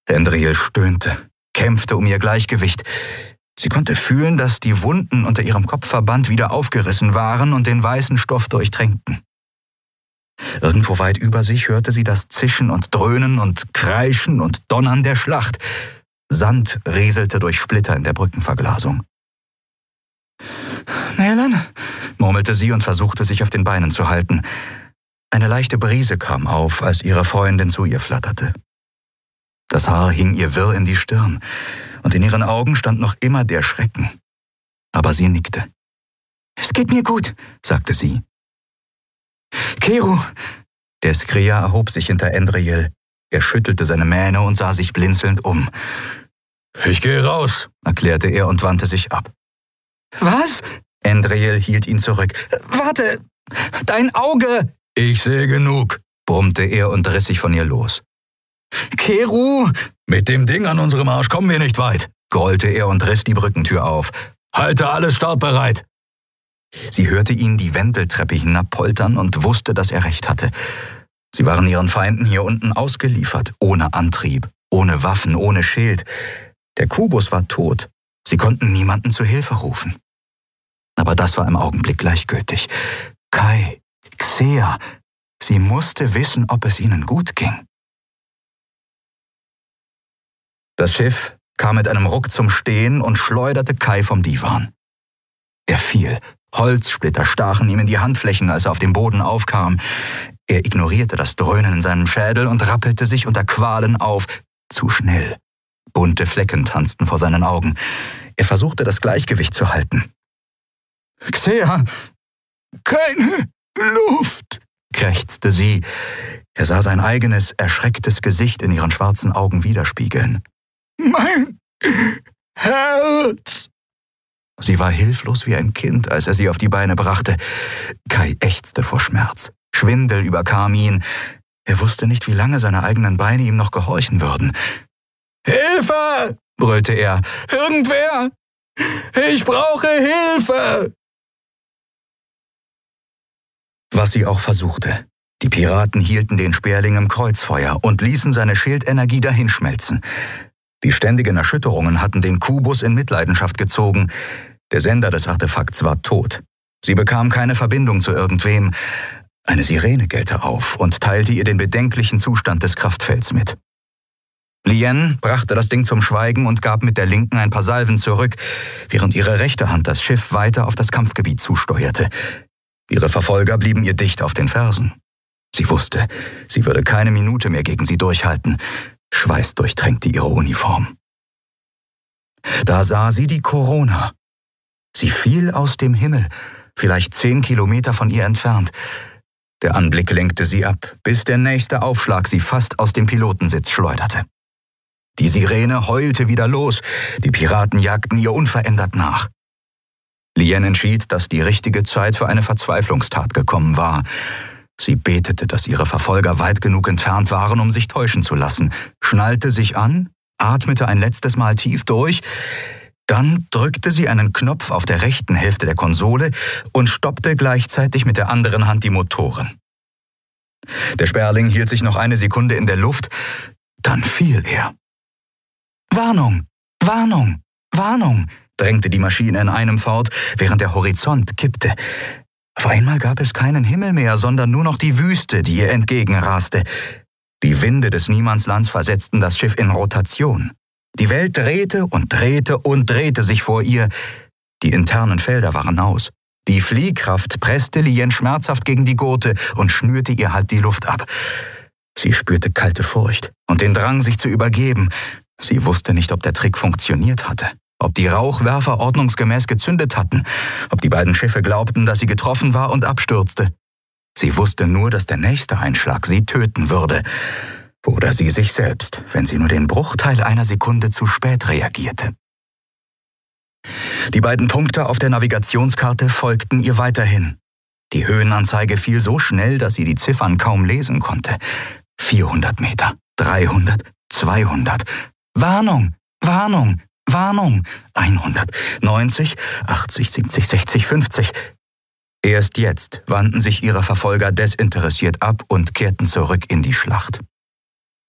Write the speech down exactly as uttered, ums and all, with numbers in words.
Andriel stöhnte, kämpfte um ihr Gleichgewicht. Sie konnte fühlen, dass die Wunden unter ihrem Kopfverband wieder aufgerissen waren und den weißen Stoff durchtränkten. Irgendwo weit über sich hörte sie das Zischen und Dröhnen und Kreischen und Donnern der Schlacht. Sand rieselte durch Splitter in der Brückenverglasung. »Nälan«, murmelte sie und versuchte, sich auf den Beinen zu halten. Eine leichte Brise kam auf, als ihre Freundin zu ihr flatterte. Das Haar hing ihr wirr in die Stirn, und in ihren Augen stand noch immer der Schrecken. Aber sie nickte. »Es geht mir gut«, sagte sie. »Keru!« Der Skria erhob sich hinter Andriel. Er schüttelte seine Mähne und sah sich blinzelnd um. »Ich gehe raus«, erklärte er und wandte sich ab. »Was?« Andriel hielt ihn zurück. »Warte! Dein Auge!« »Ich sehe genug«, brummte er und riss sich von ihr los. »Keru!« »Mit dem Ding an unserem Arsch kommen wir nicht weit«, grollte er und riss die Brückentür auf. »Halte alles startbereit!« Sie hörte ihn die Wendeltreppe hinabpoltern und wusste, dass er recht hatte. Sie waren ihren Feinden hier unten ausgeliefert, ohne Antrieb, ohne Waffen, ohne Schild. Der Kubus war tot. Sie konnten niemanden zu Hilfe rufen. Aber das war im Augenblick gleichgültig. Kai, Xea, sie musste wissen, ob es ihnen gut ging. Das Schiff kam mit einem Ruck zum Stehen und schleuderte Kai vom Divan. Er fiel. Holzsplitter stachen ihm in die Handflächen, als er auf dem Boden aufkam. Er ignorierte das Dröhnen in seinem Schädel und rappelte sich unter Qualen auf. Zu schnell. Bunte Flecken tanzten vor seinen Augen. Er versuchte, das Gleichgewicht zu halten. »Xea, keine Luft«, krächzte sie. Er sah sein eigenes, erschrecktes Gesicht in ihren schwarzen Augen widerspiegeln. »Mein Herz!« Sie war hilflos wie ein Kind, als er sie auf die Beine brachte. Kai ächzte vor Schmerz. Schwindel überkam ihn. Er wusste nicht, wie lange seine eigenen Beine ihm noch gehorchen würden. »Hilfe!« brüllte er. »Irgendwer! Ich brauche Hilfe!« Was sie auch versuchte. Die Piraten hielten den Sperling im Kreuzfeuer und ließen seine Schildenergie dahinschmelzen. Die ständigen Erschütterungen hatten den Kubus in Mitleidenschaft gezogen. Der Sender des Artefakts war tot. Sie bekam keine Verbindung zu irgendwem. Eine Sirene gellte auf und teilte ihr den bedenklichen Zustand des Kraftfelds mit. Lien brachte das Ding zum Schweigen und gab mit der linken ein paar Salven zurück, während ihre rechte Hand das Schiff weiter auf das Kampfgebiet zusteuerte. Ihre Verfolger blieben ihr dicht auf den Fersen. Sie wusste, sie würde keine Minute mehr gegen sie durchhalten. Schweiß durchtränkte ihre Uniform. Da sah sie die Corona. Sie fiel aus dem Himmel, vielleicht zehn Kilometer von ihr entfernt. Der Anblick lenkte sie ab, bis der nächste Aufschlag sie fast aus dem Pilotensitz schleuderte. Die Sirene heulte wieder los, die Piraten jagten ihr unverändert nach. Lien entschied, dass die richtige Zeit für eine Verzweiflungstat gekommen war. Sie betete, dass ihre Verfolger weit genug entfernt waren, um sich täuschen zu lassen, schnallte sich an, atmete ein letztes Mal tief durch, dann drückte sie einen Knopf auf der rechten Hälfte der Konsole und stoppte gleichzeitig mit der anderen Hand die Motoren. Der Sperling hielt sich noch eine Sekunde in der Luft, dann fiel er. »Warnung! Warnung! Warnung!« drängte die Maschine in einem fort, während der Horizont kippte. Auf einmal gab es keinen Himmel mehr, sondern nur noch die Wüste, die ihr entgegenraste. Die Winde des Niemandslands versetzten das Schiff in Rotation. Die Welt drehte und drehte und drehte sich vor ihr. Die internen Felder waren aus. Die Fliehkraft presste Lien schmerzhaft gegen die Gurte und schnürte ihr halb die Luft ab. Sie spürte kalte Furcht und den Drang, sich zu übergeben. Sie wusste nicht, ob der Trick funktioniert hatte, ob die Rauchwerfer ordnungsgemäß gezündet hatten, ob die beiden Schiffe glaubten, dass sie getroffen war und abstürzte. Sie wusste nur, dass der nächste Einschlag sie töten würde. Oder sie sich selbst, wenn sie nur den Bruchteil einer Sekunde zu spät reagierte. Die beiden Punkte auf der Navigationskarte folgten ihr weiterhin. Die Höhenanzeige fiel so schnell, dass sie die Ziffern kaum lesen konnte. vierhundert Meter, dreihundert, zweihundert. Warnung, Warnung, Warnung. hundert, neunzig, achtzig, siebzig, sechzig, fünfzig. Erst jetzt wandten sich ihre Verfolger desinteressiert ab und kehrten zurück in die Schlacht.